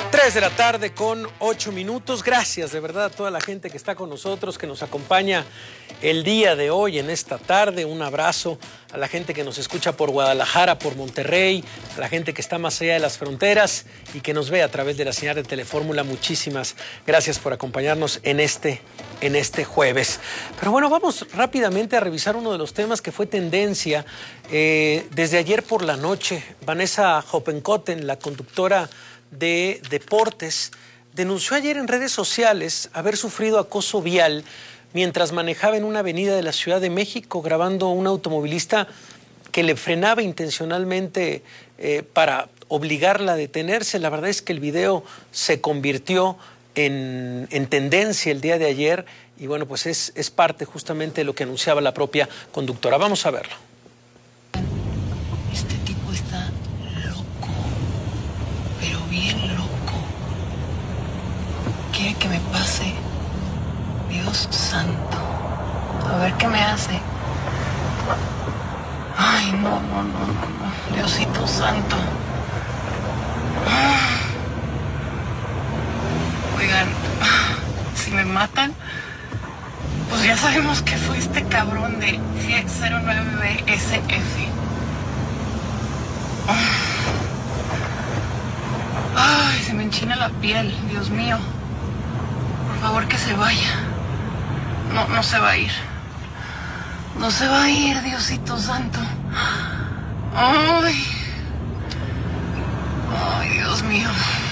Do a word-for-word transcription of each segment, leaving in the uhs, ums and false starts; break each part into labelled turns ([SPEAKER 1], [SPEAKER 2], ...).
[SPEAKER 1] Tres de la tarde con ocho minutos. Gracias de verdad a toda la gente que está con nosotros, que nos acompaña el día de hoy, en esta tarde. Un abrazo a la gente que nos escucha por Guadalajara, por Monterrey, a la gente que está más allá de las fronteras y que nos ve a través de la señal de Telefórmula. Muchísimas gracias por acompañarnos en este, en este jueves. Pero bueno, vamos rápidamente a revisar uno de los temas que fue tendencia eh, desde ayer por la noche. Vanessa Hoppenkotten, la conductora de deportes, denunció ayer en redes sociales haber sufrido acoso vial mientras manejaba en una avenida de la Ciudad de México, grabando a un automovilista que le frenaba intencionalmente eh, para obligarla a detenerse. La verdad es que el video se convirtió en, en tendencia el día de ayer y bueno, pues es, es parte justamente de lo que anunciaba la propia conductora. Vamos a verlo.
[SPEAKER 2] Este tipo está loco, pero bien loco. Quiere que me pase. Dios santo. A ver qué me hace. Ay, no, no, no, no, no. Diosito santo. Oigan, si me matan, pues ya sabemos que fue este cabrón de cero nueve B S F. Ay, se me enchina la piel, Dios mío. Por favor, que se vaya. No, no se va a ir. No se va a ir, Diosito santo. Ay. Ay, Dios mío.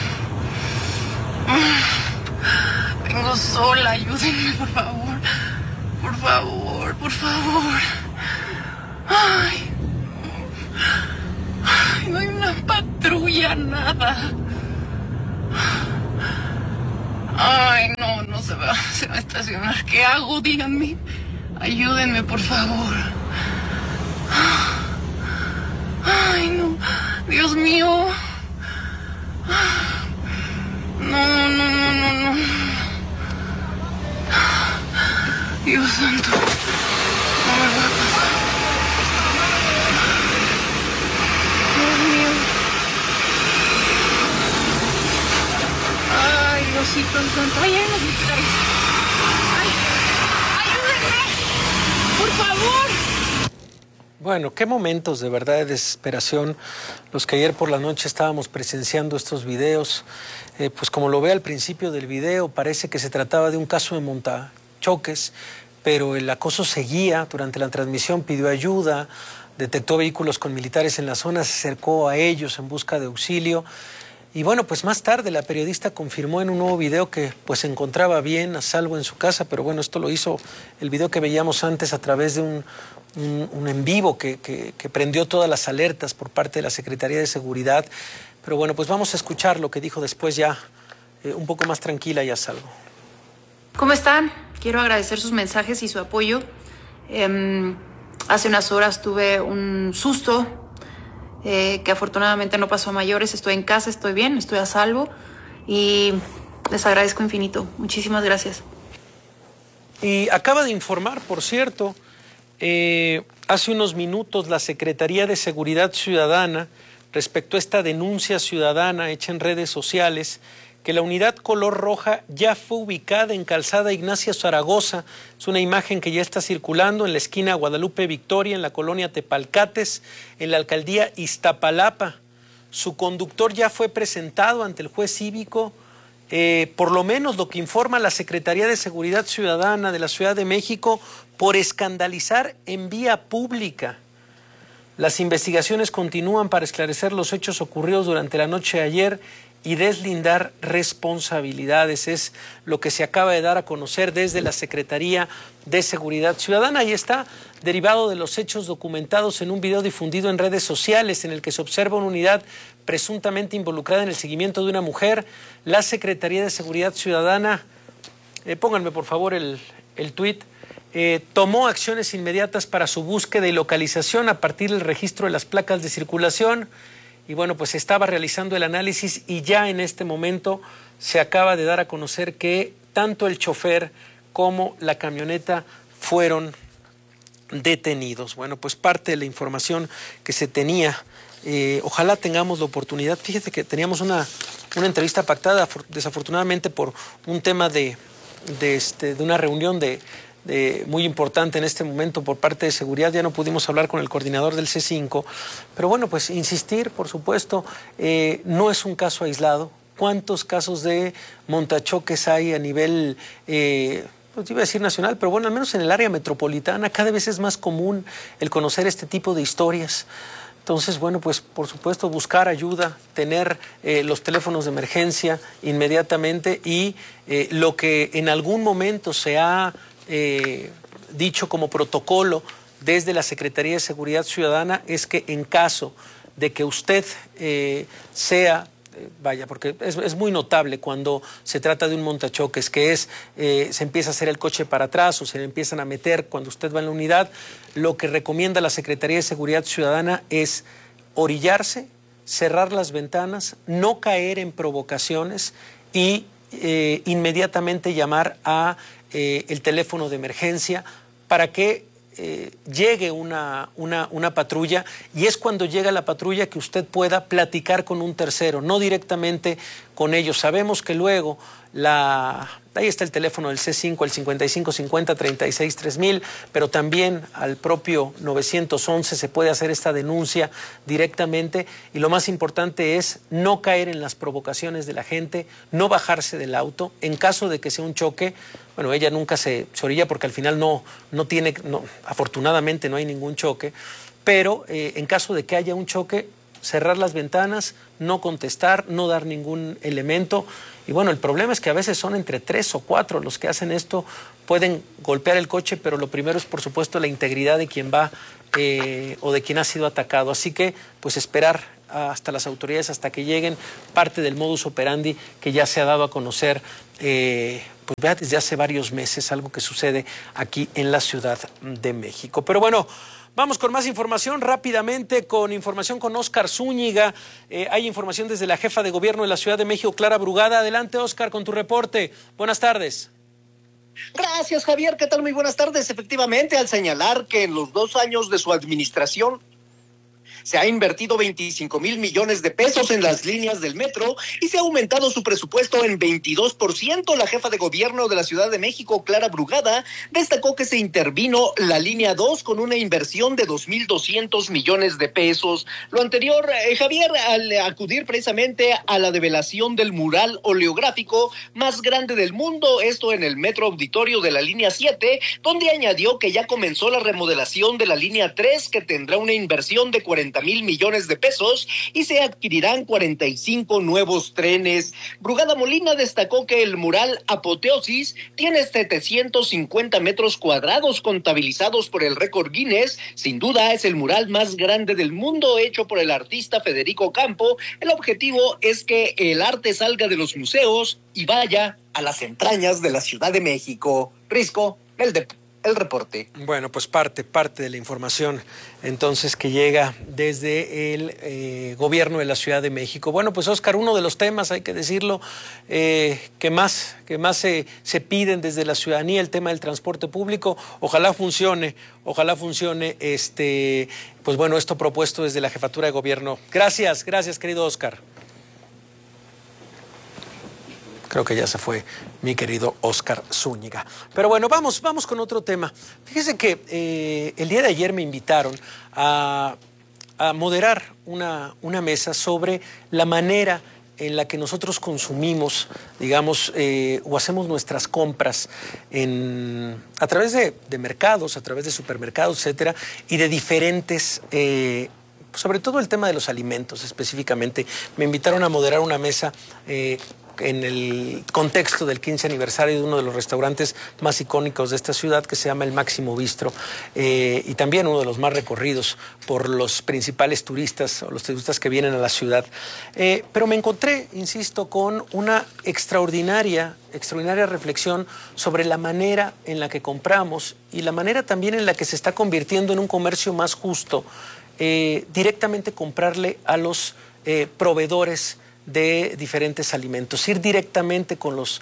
[SPEAKER 2] Vengo sola, ayúdenme, por favor. Por favor, por favor. Ay. Ay, no hay una patrulla, nada. Ay, no, no se va, se va a estacionar. ¿Qué hago? Díganme. Ayúdenme, por favor. Ay, no. Dios mío. No, no, no, no, no. Dios santo. No me va a pasar. Dios mío. Ay, Diosito santo. Ay, ay, no. Ay, ayúdenme. Por favor.
[SPEAKER 1] Bueno, qué momentos de verdad de desesperación los que ayer por la noche estábamos presenciando estos videos. Eh, pues como lo ve al principio del video, parece que se trataba de un caso de montachoques, pero el acoso seguía. Durante la transmisión pidió ayuda, detectó vehículos con militares en la zona, se acercó a ellos en busca de auxilio. Y bueno, pues más tarde la periodista confirmó en un nuevo video que pues se encontraba bien, a salvo en su casa, pero bueno, esto lo hizo el video que veíamos antes a través de un, un, un en vivo que, que, que prendió todas las alertas por parte de la Secretaría de Seguridad. Pero bueno, pues vamos a escuchar lo que dijo después ya eh, un poco más tranquila y a salvo.
[SPEAKER 3] ¿Cómo están? Quiero agradecer sus mensajes y su apoyo. Eh, hace unas horas tuve un susto eh, que afortunadamente no pasó a mayores. Estoy en casa, estoy bien, estoy a salvo y les agradezco infinito. Muchísimas gracias.
[SPEAKER 1] Y acaba de informar, por cierto, eh, hace unos minutos la Secretaría de Seguridad Ciudadana respecto a esta denuncia ciudadana hecha en redes sociales, que la unidad color roja ya fue ubicada en Calzada Ignacia Zaragoza. Es una imagen que ya está circulando en la esquina Guadalupe Victoria, en la colonia Tepalcates, en la alcaldía Iztapalapa. Su conductor ya fue presentado ante el juez cívico, eh, por lo menos lo que informa la Secretaría de Seguridad Ciudadana de la Ciudad de México, por escandalizar en vía pública. Las investigaciones continúan para esclarecer los hechos ocurridos durante la noche de ayer y deslindar responsabilidades. Es lo que se acaba de dar a conocer desde la Secretaría de Seguridad Ciudadana. Ahí está, derivado de los hechos documentados en un video difundido en redes sociales en el que se observa una unidad presuntamente involucrada en el seguimiento de una mujer. La Secretaría de Seguridad Ciudadana, eh, pónganme por favor el, el tuit, Eh, tomó acciones inmediatas para su búsqueda y localización a partir del registro de las placas de circulación y bueno, pues estaba realizando el análisis y ya en este momento se acaba de dar a conocer que tanto el chofer como la camioneta fueron detenidos. Bueno, pues parte de la información que se tenía Eh, ojalá tengamos la oportunidad. Fíjese que teníamos una, una entrevista pactada, desafortunadamente por un tema de, de, este, de una reunión de, de, muy importante en este momento por parte de seguridad. Ya no pudimos hablar con el coordinador del C cinco. Pero bueno, pues insistir, por supuesto, eh, no es un caso aislado. ¿Cuántos casos de montachoques hay a nivel... Eh, pues iba a decir nacional, pero bueno, al menos en el área metropolitana cada vez es más común el conocer este tipo de historias. Entonces, bueno, pues por supuesto buscar ayuda, tener eh, los teléfonos de emergencia inmediatamente y eh, lo que en algún momento se ha eh, dicho como protocolo desde la Secretaría de Seguridad Ciudadana es que en caso de que usted eh, sea... Vaya, porque es, es muy notable cuando se trata de un montachoques, que es, eh, se empieza a hacer el coche para atrás o se le empiezan a meter cuando usted va en la unidad. Lo que recomienda la Secretaría de Seguridad Ciudadana es orillarse, cerrar las ventanas, no caer en provocaciones y eh, inmediatamente llamar a eh, el teléfono de emergencia para que Eh, llegue una, una, una patrulla, y es cuando llega la patrulla que usted pueda platicar con un tercero, no directamente con ellos. Sabemos que luego la... Ahí está el teléfono del C cinco, el cincuenta y cinco cincuenta, treinta y seis, tres mil, pero también al propio nueve once se puede hacer esta denuncia directamente, y lo más importante es no caer en las provocaciones de la gente, no bajarse del auto. En caso de que sea un choque, bueno, ella nunca se, se orilla porque al final no, no tiene, no, afortunadamente no hay ningún choque, pero eh, en caso de que haya un choque, cerrar las ventanas, no contestar, no dar ningún elemento. Y bueno, el problema es que a veces son entre tres o cuatro los que hacen esto, pueden golpear el coche, pero lo primero es por supuesto la integridad de quien va eh, o de quien ha sido atacado. Así que pues esperar hasta las autoridades, hasta que lleguen. Parte del modus operandi que ya se ha dado a conocer eh, pues ya desde hace varios meses, algo que sucede aquí en la Ciudad de México. Pero bueno, vamos con más información rápidamente, con información con Óscar Zúñiga. Eh, hay información desde la jefa de gobierno de la Ciudad de México, Clara Brugada. Adelante, Óscar, con tu reporte. Buenas tardes.
[SPEAKER 4] Gracias, Javier. ¿Qué tal? Muy buenas tardes. Efectivamente, al señalar que en los dos años de su administración se ha invertido veinticinco mil millones de pesos en las líneas del metro y se ha aumentado su presupuesto en veintidós por ciento. La jefa de gobierno de la Ciudad de México, Clara Brugada, destacó que se intervino la línea dos con una inversión de dos mil doscientos millones de pesos. Lo anterior, eh, Javier, al acudir precisamente a la develación del mural oleográfico más grande del mundo, esto en el Metro Auditorio de la línea siete, donde añadió que ya comenzó la remodelación de la línea tres, que tendrá una inversión de cuarenta mil millones de pesos y se adquirirán cuarenta y cinco nuevos trenes. Brugada Molina destacó que el mural Apoteosis tiene setecientos cincuenta metros cuadrados contabilizados por el récord Guinness. Sin duda es el mural más grande del mundo hecho por el artista Federico Campo. El objetivo es que el arte salga de los museos y vaya a las entrañas de la Ciudad de México. Risco, el de el reporte.
[SPEAKER 1] Bueno, pues parte, parte de la información entonces que llega desde el eh, gobierno de la Ciudad de México. Bueno, pues Óscar, uno de los temas, hay que decirlo, eh, que más, que más se, se piden desde la ciudadanía, el tema del transporte público. Ojalá funcione, ojalá funcione, este, pues bueno, esto propuesto desde la jefatura de gobierno. Gracias, gracias, querido Óscar. Creo que ya se fue mi querido Óscar Zúñiga. Pero bueno, vamos, vamos con otro tema. Fíjese que eh, el día de ayer me invitaron a, a moderar una, una mesa sobre la manera en la que nosotros consumimos, digamos, eh, o hacemos nuestras compras en, a través de, de mercados, a través de supermercados, etcétera, y de diferentes... Eh, sobre todo el tema de los alimentos específicamente. Me invitaron a moderar una mesa eh, en el contexto del quince aniversario de uno de los restaurantes más icónicos de esta ciudad, que se llama el Máximo Bistro, eh, y también uno de los más recorridos por los principales turistas o los turistas que vienen a la ciudad. Eh, pero me encontré, insisto, con una extraordinaria, extraordinaria reflexión sobre la manera en la que compramos y la manera también en la que se está convirtiendo en un comercio más justo, eh, directamente comprarle a los eh, proveedores de diferentes alimentos, ir directamente con los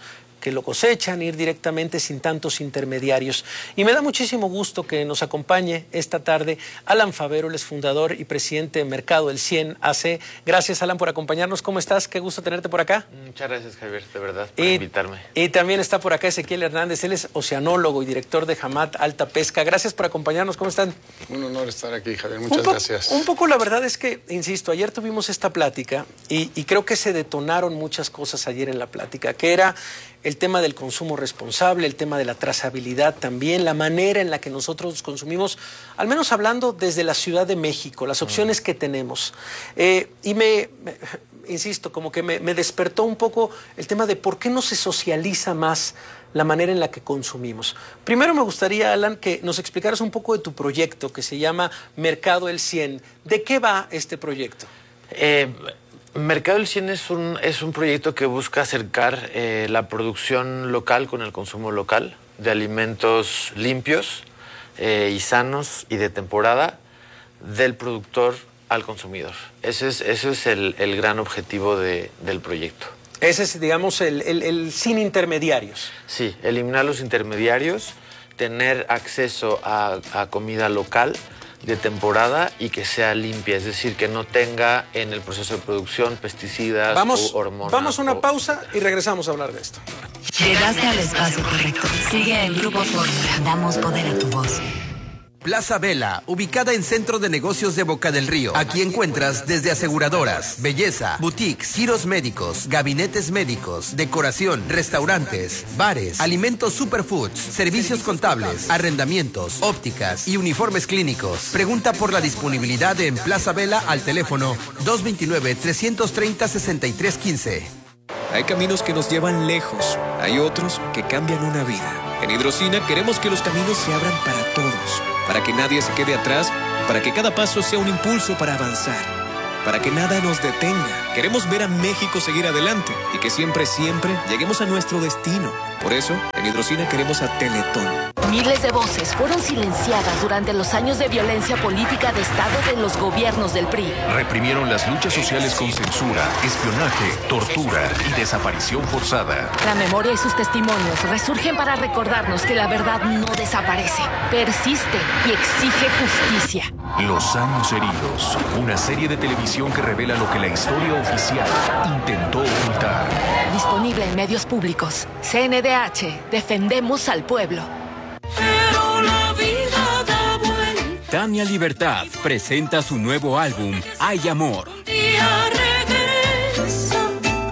[SPEAKER 1] que lo cosechan, ir directamente sin tantos intermediarios. Y me da muchísimo gusto que nos acompañe esta tarde Alan Favero, él es fundador y presidente de Mercado del Cien A C. Gracias, Alan, por acompañarnos. ¿Cómo estás? Qué gusto tenerte por acá.
[SPEAKER 5] Muchas gracias, Javier, de verdad, por
[SPEAKER 1] y,
[SPEAKER 5] invitarme.
[SPEAKER 1] Y también está por acá Ezequiel Hernández, él es oceanólogo y director de Hamat Alta Pesca. Gracias por acompañarnos. ¿Cómo están?
[SPEAKER 6] Un honor estar aquí, Javier. Muchas
[SPEAKER 1] un po
[SPEAKER 6] gracias.
[SPEAKER 1] Un poco la verdad es que, insisto, ayer tuvimos esta plática y, y creo que se detonaron muchas cosas ayer en la plática, que era el tema del consumo responsable, el tema de la trazabilidad también, la manera en la que nosotros consumimos, al menos hablando desde la Ciudad de México, las opciones que tenemos. Eh, y me, me, insisto, como que me, me despertó un poco el tema de por qué no se socializa más la manera en la que consumimos. Primero me gustaría, Alan, que nos explicaras un poco de tu proyecto que se llama Mercado del Cien. ¿De qué va este proyecto?
[SPEAKER 5] Eh, Mercado del Cien es un, es un proyecto que busca acercar eh, la producción local con el consumo local de alimentos limpios eh, y sanos y de temporada del productor al consumidor. Ese es, ese es el, el gran objetivo de, del proyecto.
[SPEAKER 1] Ese es, digamos, el, el, el sin intermediarios.
[SPEAKER 5] Sí, eliminar los intermediarios, tener acceso a, a comida local de temporada y que sea limpia, es decir, que no tenga en el proceso de producción pesticidas
[SPEAKER 1] vamos,
[SPEAKER 5] o hormonas.
[SPEAKER 1] Vamos a una
[SPEAKER 5] o...
[SPEAKER 1] pausa y regresamos a hablar de esto.
[SPEAKER 7] Llegaste al espacio correcto. Sigue el Grupo Fórmula. Damos poder a tu voz.
[SPEAKER 8] Plaza Vela, ubicada en Centro de Negocios de Boca del Río. Aquí encuentras desde aseguradoras, belleza, boutiques, giros médicos, gabinetes médicos, decoración, restaurantes, bares, alimentos superfoods, servicios contables, arrendamientos, ópticas y uniformes clínicos. Pregunta por la disponibilidad en Plaza Vela al teléfono dos veintinueve, trescientos treinta, sesenta y tres quince.
[SPEAKER 9] Hay caminos que nos llevan lejos, hay otros que cambian una vida. En Hidrocina queremos que los caminos se abran para todos, para que nadie se quede atrás, para que cada paso sea un impulso para avanzar, para que nada nos detenga. Queremos ver a México seguir adelante y que siempre, siempre lleguemos a nuestro destino. Por eso, en Hidrocina queremos a Teletón.
[SPEAKER 10] Miles de voces fueron silenciadas durante los años de violencia política de Estado de los gobiernos del P R I.
[SPEAKER 11] Reprimieron las luchas sociales con censura, espionaje, tortura y desaparición forzada.
[SPEAKER 10] La memoria y sus testimonios resurgen para recordarnos que la verdad no desaparece, persiste y exige justicia.
[SPEAKER 11] Los años heridos, una serie de televisión que revela lo que la historia oficial intentó ocultar.
[SPEAKER 10] Disponible en medios públicos. C N D H, defendemos al pueblo.
[SPEAKER 12] Pero la vida da vuelta.
[SPEAKER 13] Tania Libertad presenta su nuevo álbum, Hay Amor.
[SPEAKER 12] Día regresa,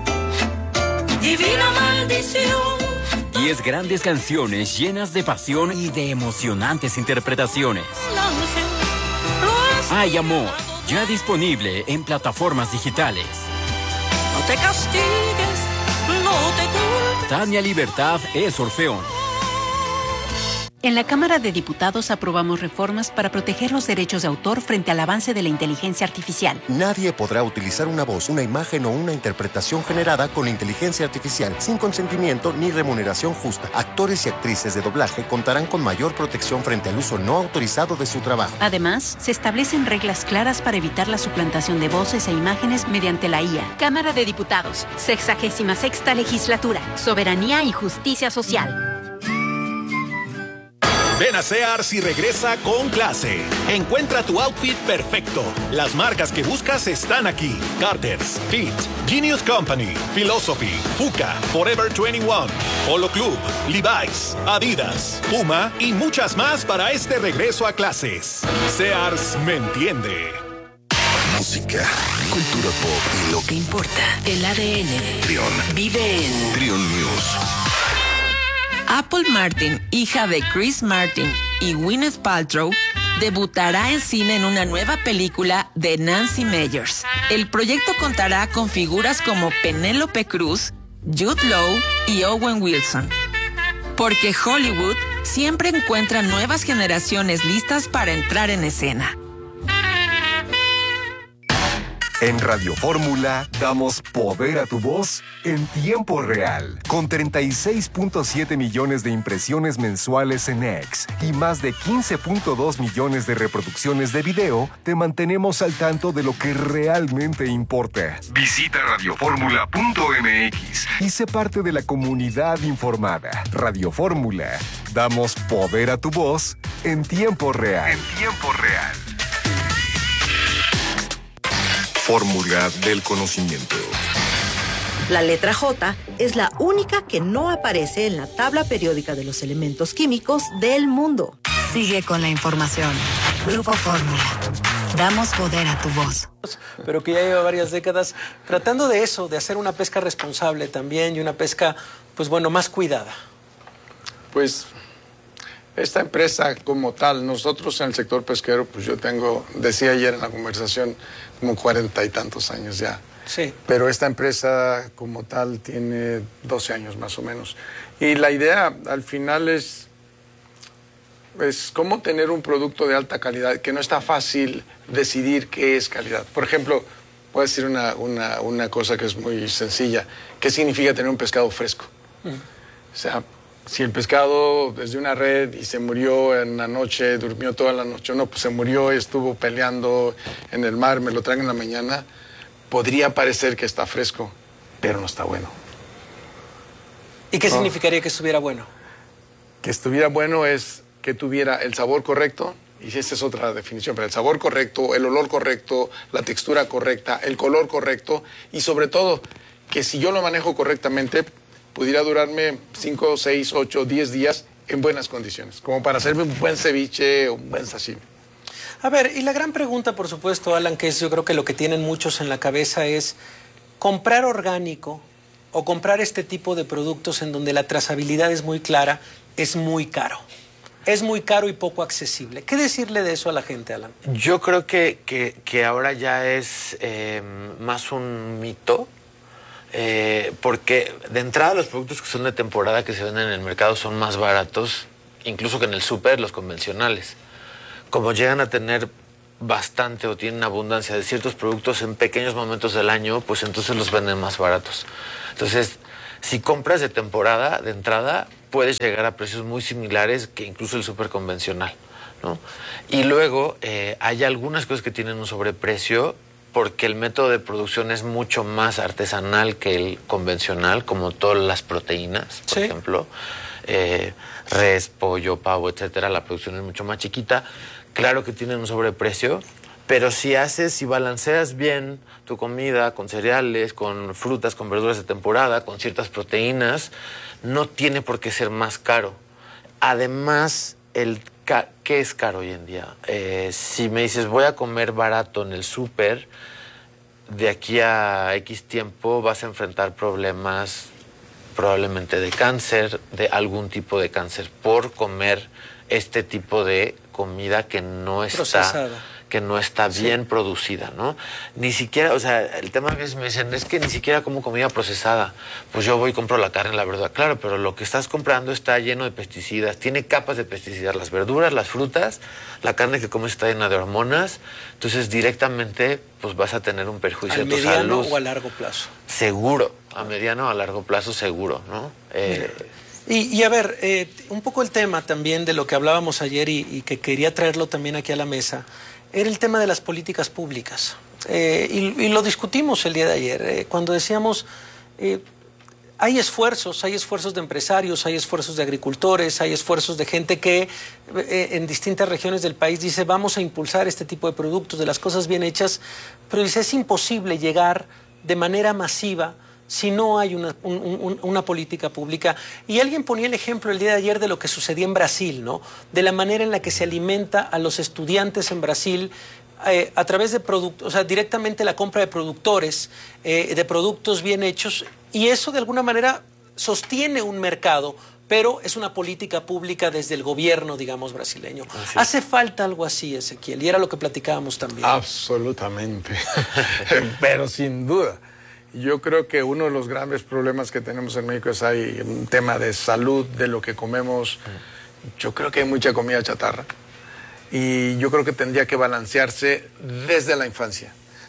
[SPEAKER 12] divina maldición.
[SPEAKER 13] Diez grandes canciones llenas de pasión y de emocionantes interpretaciones. Hay Amor, ya disponible en plataformas digitales.
[SPEAKER 12] No te castigues, no te culpes.
[SPEAKER 13] Tania Libertad es Orfeón.
[SPEAKER 14] En la Cámara de Diputados aprobamos reformas para proteger los derechos de autor frente al avance de la inteligencia artificial.
[SPEAKER 15] Nadie podrá utilizar una voz, una imagen o una interpretación generada con inteligencia artificial sin consentimiento ni remuneración justa. Actores y actrices de doblaje contarán con mayor protección frente al uso no autorizado de su trabajo.
[SPEAKER 14] Además, se establecen reglas claras para evitar la suplantación de voces e imágenes mediante la I A.
[SPEAKER 16] Cámara de Diputados, sexagésima sexta legislatura, soberanía y justicia social.
[SPEAKER 17] Ven a Sears y regresa con clase. Encuentra tu outfit perfecto. Las marcas que buscas están aquí. Carter's, Fit, Genius Company, Philosophy, Fuka, Forever veintiuno, Polo Club, Levi's, Adidas, Puma y muchas más para este regreso a clases. Sears me entiende.
[SPEAKER 11] Música, cultura pop y lo que importa.
[SPEAKER 7] El A D N.
[SPEAKER 11] Trion.
[SPEAKER 7] Vive en
[SPEAKER 11] Trion News.
[SPEAKER 18] Apple Martin, hija de Chris Martin y Gwyneth Paltrow, debutará en cine en una nueva película de Nancy Meyers. El proyecto contará con figuras como Penélope Cruz, Jude Law y Owen Wilson. Porque Hollywood siempre encuentra nuevas generaciones listas para entrar en escena.
[SPEAKER 19] En Radio Fórmula damos poder a tu voz en tiempo real. Con treinta y seis punto siete millones de impresiones mensuales en X y más de quince punto dos millones de reproducciones de video, te mantenemos al tanto de lo que realmente importa. Visita radio fórmula punto m x y sé parte de la comunidad informada. Radio Fórmula. Damos poder a tu voz en tiempo real. En tiempo real. Fórmula del conocimiento.
[SPEAKER 20] La letra J es la única que no aparece en la tabla periódica de los elementos químicos del mundo.
[SPEAKER 7] Sigue con la información. Grupo Fórmula. Damos poder a tu voz.
[SPEAKER 1] Pero que ya lleva varias décadas tratando de eso, de hacer una pesca responsable también y una pesca, pues bueno, más cuidada.
[SPEAKER 6] Pues esta empresa como tal, nosotros en el sector pesquero, pues yo tengo, decía ayer en la conversación, como cuarenta y tantos años ya.
[SPEAKER 1] Sí.
[SPEAKER 6] Pero esta empresa como tal tiene doce años más o menos. Y la idea al final es, es cómo tener un producto de alta calidad, que no está fácil decidir qué es calidad. Por ejemplo, voy a decir una, una, una cosa que es muy sencilla. ¿Qué significa tener un pescado fresco? Mm. O sea, si el pescado desde una red y se murió en la noche, durmió toda la noche, no, pues se murió, estuvo peleando en el mar, me lo traen en la mañana, podría parecer que está fresco, pero no está bueno.
[SPEAKER 1] ¿Y qué
[SPEAKER 6] no.
[SPEAKER 1] significaría que estuviera bueno?
[SPEAKER 6] Que estuviera bueno es que tuviera el sabor correcto, y esa es otra definición, pero el sabor correcto, el olor correcto, la textura correcta, el color correcto, y sobre todo, que si yo lo manejo correctamente, pudiera durarme cinco, seis, ocho, diez días en buenas condiciones, como para hacerme un buen ceviche o un buen sashimi.
[SPEAKER 1] A ver, y la gran pregunta, por supuesto, Alan, que es yo creo que lo que tienen muchos en la cabeza es comprar orgánico o comprar este tipo de productos en donde la trazabilidad es muy clara, es muy caro. Es muy caro y poco accesible. ¿Qué decirle de eso a la gente, Alan?
[SPEAKER 5] Yo creo que, que, que ahora ya es eh, más un mito. Eh, porque de entrada los productos que son de temporada que se venden en el mercado son más baratos, incluso que en el súper, los convencionales. Como llegan a tener bastante o tienen abundancia de ciertos productos en pequeños momentos del año, pues entonces los venden más baratos. Entonces, si compras de temporada, de entrada, puedes llegar a precios muy similares que incluso el súper convencional, ¿no? Y luego eh, hay algunas cosas que tienen un sobreprecio porque el método de producción es mucho más artesanal que el convencional, como todas las proteínas, por ¿Sí? ejemplo, eh, res, pollo, pavo, etcétera. La producción es mucho más chiquita. Claro que tienen un sobreprecio, pero si haces, si balanceas bien tu comida con cereales, con frutas, con verduras de temporada, con ciertas proteínas, no tiene por qué ser más caro. Además, el ¿qué es caro hoy en día? Eh, si me dices, voy a comer barato en el súper, de aquí a X tiempo vas a enfrentar problemas probablemente de cáncer, de algún tipo de cáncer, por comer este tipo de comida que no está... procesada. Que no está bien sí. producida, ¿no? Ni siquiera, o sea, el tema que me dicen es que ni siquiera como comida procesada. Pues yo voy y compro la carne, la verdad. Claro, pero lo que estás comprando está lleno de pesticidas, tiene capas de pesticidas, las verduras, las frutas, la carne que comes está llena de hormonas. Entonces, directamente, pues vas a tener un perjuicio a tu salud. ¿A mediano
[SPEAKER 1] o a largo plazo?
[SPEAKER 5] Seguro, a mediano o a largo plazo, seguro, ¿no? Eh,
[SPEAKER 1] y, y a ver, eh, un poco el tema también de lo que hablábamos ayer y, y que quería traerlo también aquí a la mesa, era el tema de las políticas públicas. Eh, y, y lo discutimos el día de ayer, eh, cuando decíamos, eh, hay esfuerzos, hay esfuerzos de empresarios, hay esfuerzos de agricultores, hay esfuerzos de gente que eh, en distintas regiones del país dice, vamos a impulsar este tipo de productos, de las cosas bien hechas, pero dice, es imposible llegar de manera masiva si no hay una, un, un, una política pública. Y alguien ponía el ejemplo el día de ayer de lo que sucedía en Brasil, ¿no? De la manera en la que se alimenta a los estudiantes en Brasil eh, a través de productos, o sea, directamente la compra de productores, eh, de productos bien hechos, y eso de alguna manera sostiene un mercado, pero es una política pública desde el gobierno, digamos, brasileño. Así Hace es. falta algo así, Ezequiel, y era lo que platicábamos también.
[SPEAKER 6] Absolutamente, pero sin duda. Yo creo que uno de los grandes problemas que tenemos en México es hay un tema de salud, de lo que comemos. Yo creo que hay mucha comida chatarra y yo creo que tendría que balancearse desde la infancia.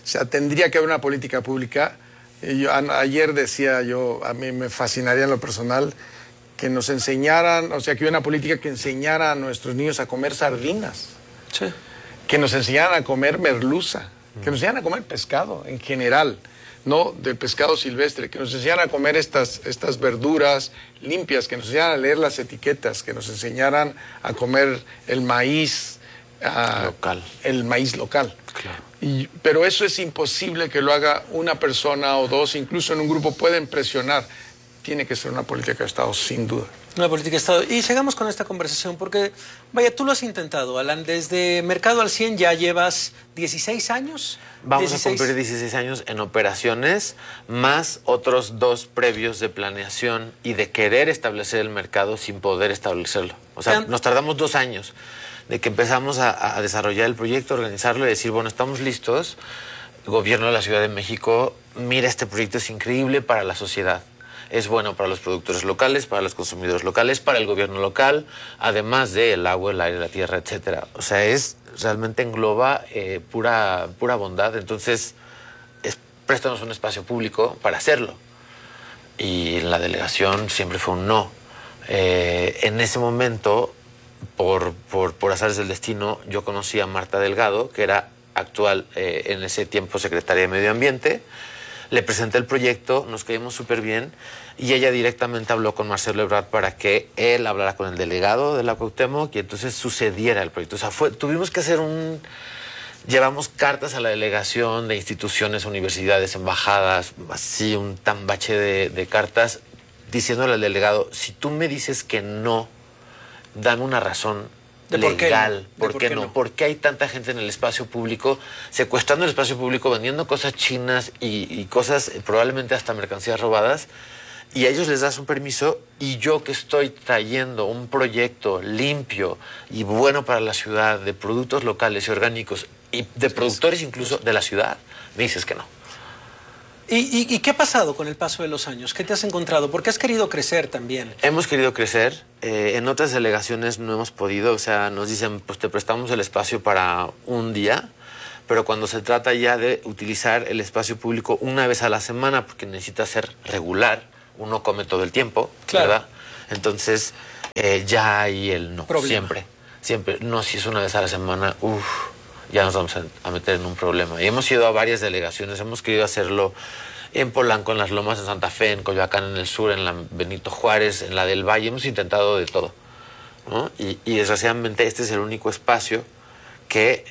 [SPEAKER 6] O sea, tendría que haber una política pública. Y yo, a, ayer decía yo, a mí me fascinaría en lo personal que nos enseñaran, o sea, que hubiera una política que enseñara a nuestros niños a comer sardinas.
[SPEAKER 1] Sí.
[SPEAKER 6] Que nos enseñaran a comer merluza, que nos enseñaran a comer pescado en general, no del pescado silvestre, que nos enseñaran a comer estas, estas verduras limpias, que nos enseñaran a leer las etiquetas, que nos enseñaran a comer el maíz uh,
[SPEAKER 5] local.
[SPEAKER 6] El maíz local.
[SPEAKER 5] Claro.
[SPEAKER 6] Y, pero eso es imposible que lo haga una persona o dos, incluso en un grupo pueden presionar. Tiene que ser una política de Estado, sin duda.
[SPEAKER 1] Una política de Estado. Y sigamos con esta conversación, porque, vaya, tú lo has intentado, Alan. Desde Mercado al cien ya llevas dieciséis años.
[SPEAKER 5] Vamos
[SPEAKER 1] dieciséis.
[SPEAKER 5] a cumplir dieciséis años en operaciones, más otros dos previos de planeación y de querer establecer el mercado sin poder establecerlo. O sea, nos tardamos dos años de que empezamos a, a desarrollar el proyecto, organizarlo y decir, bueno, estamos listos. El gobierno de la Ciudad de México, mira, este proyecto es increíble para la sociedad. Es bueno para los productores locales, para los consumidores locales, para el gobierno local, además del agua, el aire, la tierra, etcétera. O sea, es realmente engloba eh, pura, pura bondad. Entonces, es, préstanos un espacio público para hacerlo. Y la delegación siempre fue un no. Eh, en ese momento, por, por, por azares del destino, yo conocí a Marta Delgado, que era actual eh, en ese tiempo secretaria de Medio Ambiente. Le presenté el proyecto, nos caímos súper bien y ella directamente habló con Marcelo Ebrard para que él hablara con el delegado de la Cuauhtémoc y entonces sucediera el proyecto. O sea, fue, tuvimos que hacer un... Llevamos cartas a la delegación de instituciones, universidades, embajadas, así un tambache de, de cartas, diciéndole al delegado, si tú me dices que no, dame una razón legal, ¿por qué no? ¿Por qué hay tanta gente en el espacio público secuestrando el espacio público, vendiendo cosas chinas y, y cosas probablemente hasta mercancías robadas? Y a ellos les das un permiso y yo que estoy trayendo un proyecto limpio y bueno para la ciudad, de productos locales y orgánicos y de productores incluso de la ciudad, me dices que no.
[SPEAKER 1] ¿Y, y, ¿Y qué ha pasado con el paso de los años? ¿Qué te has encontrado? Porque has querido crecer también.
[SPEAKER 5] Hemos querido crecer. Eh, en otras delegaciones no hemos podido. O sea, nos dicen, pues te prestamos el espacio para un día, pero cuando se trata ya de utilizar el espacio público una vez a la semana, porque necesita ser regular, uno come todo el tiempo, claro. ¿Verdad? Entonces, eh, ya hay el no. Problema. Siempre, siempre. No, si es una vez a la semana, uff. Ya nos vamos a, a meter en un problema. Y hemos ido a varias delegaciones, hemos querido hacerlo en Polanco, en Las Lomas, en Santa Fe, en Coyoacán, en el sur, en la Benito Juárez, en la del Valle, hemos intentado de todo, ¿no? Y, y desgraciadamente este es el único espacio que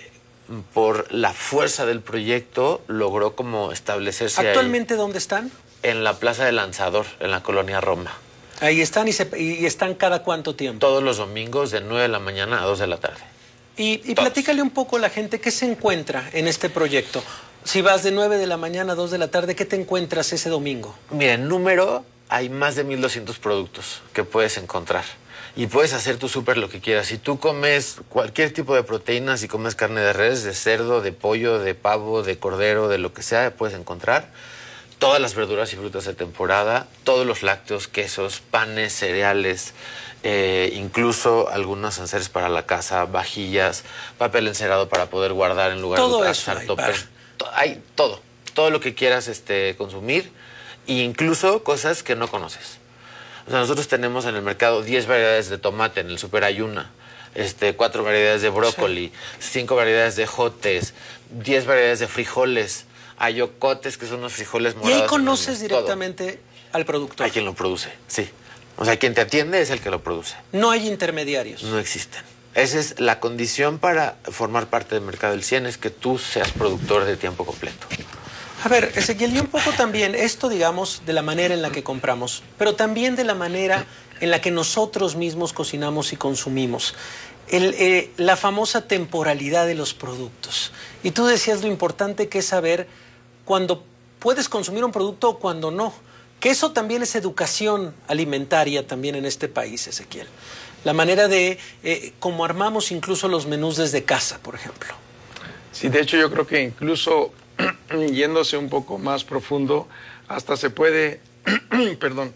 [SPEAKER 5] por la fuerza del proyecto logró como establecerse.
[SPEAKER 1] ¿Actualmente
[SPEAKER 5] ahí,
[SPEAKER 1] dónde están?
[SPEAKER 5] En la Plaza del Lanzador, en la colonia Roma.
[SPEAKER 1] Ahí están y, se, y están cada cuánto tiempo.
[SPEAKER 5] Todos los domingos de nueve de la mañana a dos de la tarde.
[SPEAKER 1] Y, y platícale un poco a la gente qué se encuentra en este proyecto. Si vas de nueve de la mañana a dos de la tarde, ¿qué te encuentras ese domingo?
[SPEAKER 5] Mira, en número hay más de mil doscientos productos que puedes encontrar. Y puedes hacer tu súper lo que quieras. Si tú comes cualquier tipo de proteínas, si comes carne de res, de cerdo, de pollo, de pavo, de cordero, de lo que sea, puedes encontrar. Todas las verduras y frutas de temporada, todos los lácteos, quesos, panes, cereales, eh, incluso algunos enseres para la casa, vajillas, papel encerado para poder guardar en lugar
[SPEAKER 1] todo
[SPEAKER 5] de
[SPEAKER 1] eso
[SPEAKER 5] usar toppers. Hay todo, todo lo que quieras este, consumir e incluso cosas que no conoces. O sea, nosotros tenemos en el mercado diez variedades de tomate, en el súper hay una, este, cuatro variedades de brócoli, sí. cinco variedades de jotes, diez variedades de frijoles. Hay ocotes, que son unos frijoles morados.
[SPEAKER 1] ¿Y ahí conoces directamente todo al productor?
[SPEAKER 5] Hay quien lo produce, sí. O sea, quien te atiende es el que lo produce.
[SPEAKER 1] No hay intermediarios.
[SPEAKER 5] No existen. Esa es la condición para formar parte del mercado del cien, es que tú seas productor de tiempo completo.
[SPEAKER 1] A ver, Ezequiel, y un poco también esto, digamos, de la manera en la que compramos, pero también de la manera en la que nosotros mismos cocinamos y consumimos. El, eh, la famosa temporalidad de los productos. Y tú decías lo importante que es saber cuándo puedes consumir un producto o cuándo no. Que eso también es educación alimentaria también en este país, Ezequiel. La manera de eh, cómo armamos incluso los menús desde casa, por ejemplo.
[SPEAKER 6] Sí, de hecho yo creo que incluso yéndose un poco más profundo, hasta se puede, perdón,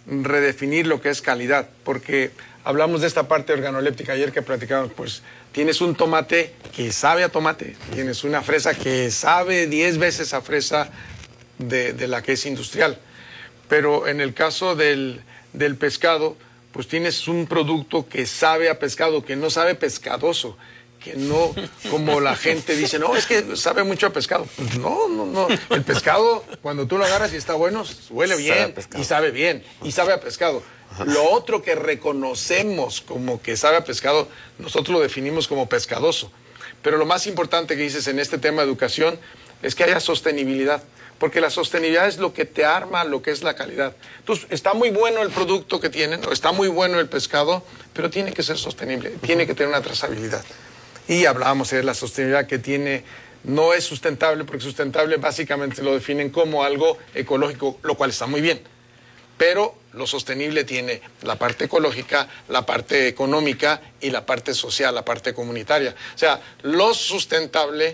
[SPEAKER 6] redefinir lo que es calidad, porque hablamos de esta parte organoléptica ayer que platicábamos, pues tienes un tomate que sabe a tomate, tienes una fresa que sabe diez veces a fresa de, de la que es industrial, pero en el caso del, del pescado, pues tienes un producto que sabe a pescado, que no sabe pescadoso, que no, como la gente dice, no, es que sabe mucho a pescado. Pues no, no, no. El pescado, cuando tú lo agarras y está bueno, huele bien y sabe bien y sabe a pescado. Lo otro que reconocemos como que sabe a pescado, nosotros lo definimos como pescadoso. Pero lo más importante que dices en este tema de educación es que haya sostenibilidad, porque la sostenibilidad es lo que te arma lo que es la calidad. Entonces, está muy bueno el producto que tienen, o está muy bueno el pescado, pero tiene que ser sostenible, tiene que tener una trazabilidad. Y hablábamos de la sostenibilidad que tiene, no es sustentable, porque sustentable básicamente lo definen como algo ecológico, lo cual está muy bien. Pero lo sostenible tiene la parte ecológica, la parte económica y la parte social, la parte comunitaria. O sea, lo sustentable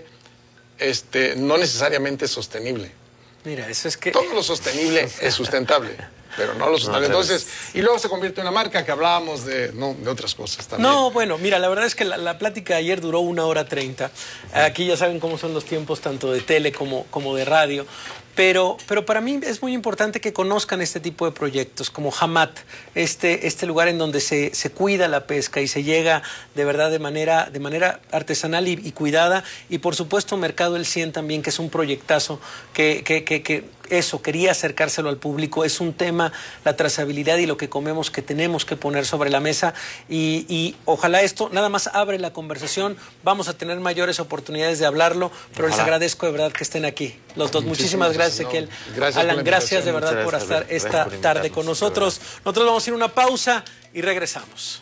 [SPEAKER 6] este, no necesariamente es sostenible.
[SPEAKER 1] Mira, eso es que...
[SPEAKER 6] Todo lo sostenible es sustentable, pero no lo sustentable. Entonces, y luego se convierte en una marca que hablábamos de, no, de otras cosas también.
[SPEAKER 1] No, bueno, mira, la verdad es que la, la plática de ayer duró una hora treinta. Aquí ya saben cómo son los tiempos tanto de tele como, como de radio. Pero, pero para mí es muy importante que conozcan este tipo de proyectos, como Hamat, este, este lugar en donde se, se cuida la pesca y se llega de verdad de manera, de manera artesanal y, y cuidada. Y por supuesto Mercado El cien también, que es un proyectazo que, que, que, que eso, quería acercárselo al público. Es un tema, la trazabilidad y lo que comemos, que tenemos que poner sobre la mesa. Y, y ojalá esto nada más abre la conversación. Vamos a tener mayores oportunidades de hablarlo, pero ojalá. Les agradezco de verdad que estén aquí los dos. Muchísimas, Muchísimas gracias. Ezequiel, no, gracias Alan, gracias de verdad por estar esta por tarde con nosotros. Nosotros vamos a ir a una pausa y regresamos.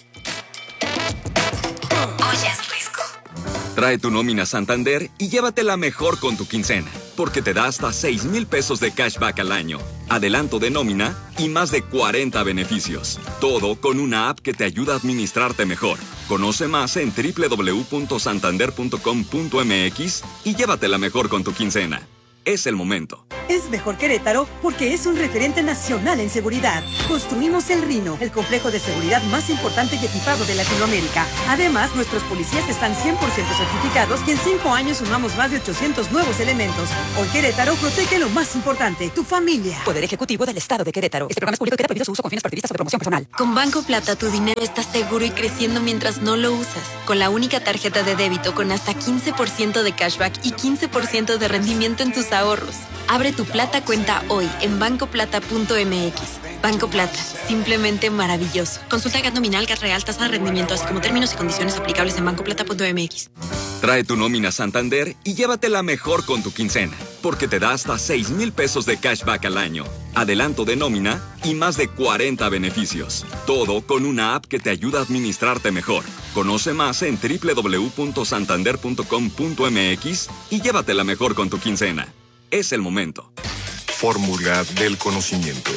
[SPEAKER 7] Oye, es Risco.
[SPEAKER 21] Trae tu nómina Santander y llévatela mejor con tu quincena, porque te da hasta seis mil pesos de cashback al año, adelanto de nómina y más de cuarenta beneficios. Todo con una app que te ayuda a administrarte mejor. Conoce más en doble u doble u doble u punto santander punto com punto m x y llévatela mejor con tu quincena. Es el momento.
[SPEAKER 22] Es mejor Querétaro porque es un referente nacional en seguridad. Construimos el Rino, el complejo de seguridad más importante y equipado de Latinoamérica. Además, nuestros policías están cien por ciento certificados y en cinco años sumamos más de ochocientos nuevos elementos. Hoy Querétaro protege lo más importante, tu familia.
[SPEAKER 23] Poder Ejecutivo del Estado de Querétaro. Este programa es público y queda prohibido su uso con fines partidistas o de promoción personal.
[SPEAKER 24] Con Banco Plata, tu dinero está seguro y creciendo mientras no lo usas. Con la única tarjeta de débito con hasta quince por ciento de cashback y quince por ciento de rendimiento en tus ahorros. Abre tu Plata cuenta hoy en banco plata punto m x. Banco Plata, simplemente maravilloso. Consulta gas nominal, gas real, tasa de rendimiento, así como términos y condiciones aplicables en banco plata punto m x.
[SPEAKER 21] Trae tu nómina Santander y llévatela mejor con tu quincena, porque te da hasta seis mil pesos de cashback al año, adelanto de nómina y más de cuarenta beneficios. Todo con una app que te ayuda a administrarte mejor. Conoce más en doble u doble u doble u punto santander punto com punto m x y llévatela mejor con tu quincena. Es el momento.
[SPEAKER 19] Fórmula del conocimiento.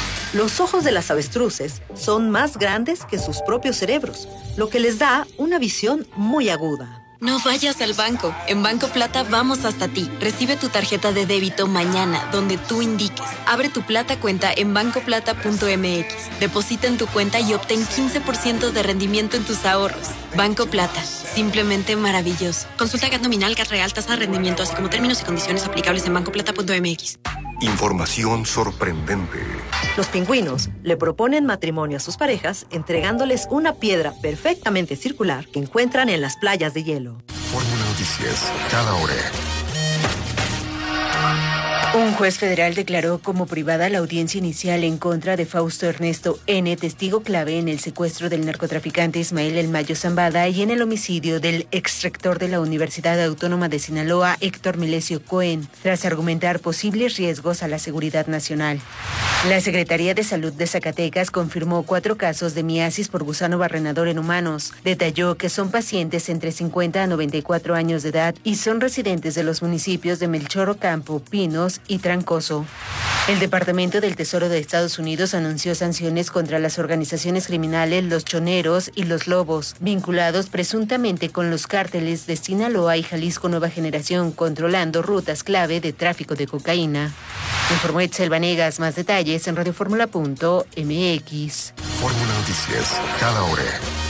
[SPEAKER 20] Los ojos de las avestruces son más grandes que sus propios cerebros, lo que les da una visión muy aguda.
[SPEAKER 24] No vayas al banco. En Banco Plata vamos hasta ti. Recibe tu tarjeta de débito mañana, donde tú indiques. Abre tu Plata cuenta en banco plata punto m x. Deposita en tu cuenta y obtén quince por ciento de rendimiento en tus ahorros. Banco Plata, simplemente maravilloso. Consulta gas nominal, gas real, tasa de rendimiento, así como términos y condiciones aplicables en banco plata punto m x.
[SPEAKER 19] Información sorprendente.
[SPEAKER 20] Los pingüinos le proponen matrimonio a sus parejas entregándoles una piedra perfectamente circular que encuentran en las playas de hielo.
[SPEAKER 19] Fórmula Noticias, cada hora.
[SPEAKER 25] Un juez federal declaró como privada la audiencia inicial en contra de Fausto Ernesto N., testigo clave en el secuestro del narcotraficante Ismael El Mayo Zambada y en el homicidio del exrector de la Universidad Autónoma de Sinaloa, Héctor Melesio Cohen, tras argumentar posibles riesgos a la seguridad nacional. La Secretaría de Salud de Zacatecas confirmó cuatro casos de miasis por gusano barrenador en humanos. Detalló que son pacientes entre cincuenta a noventa y cuatro años de edad y son residentes de los municipios de Melchor Ocampo, Pinos Juárez y Trancoso. El Departamento del Tesoro de Estados Unidos anunció sanciones contra las organizaciones criminales Los Choneros y Los Lobos, vinculados presuntamente con los cárteles de Sinaloa y Jalisco Nueva Generación, controlando rutas clave de tráfico de cocaína. Informó Etzel Vanegas. Más detalles en radioformula punto m x.
[SPEAKER 19] Fórmula Noticias, cada hora.